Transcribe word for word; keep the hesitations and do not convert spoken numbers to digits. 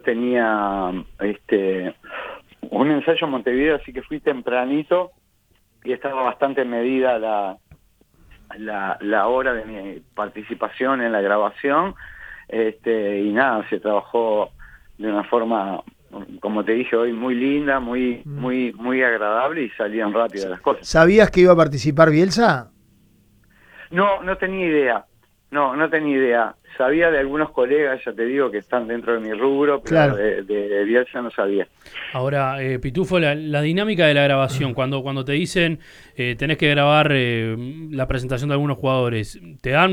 tenía este un ensayo en Montevideo, así que fui tempranito y estaba bastante medida la, la, la hora de mi participación en la grabación, este, y nada, se trabajó de una forma, como te dije hoy, muy linda, muy, Mm. muy, muy agradable, y salían rápidas las cosas. ¿Sabías que iba a participar Bielsa? No, no tenía idea. No, no tenía idea. Sabía de algunos colegas, ya te digo, que están dentro de mi rubro, pero Claro. de, de, de Bielsa no sabía. Ahora, eh, Pitufo, la, la dinámica de la grabación, cuando, cuando te dicen eh, tenés que grabar eh, la presentación de algunos jugadores, ¿te dan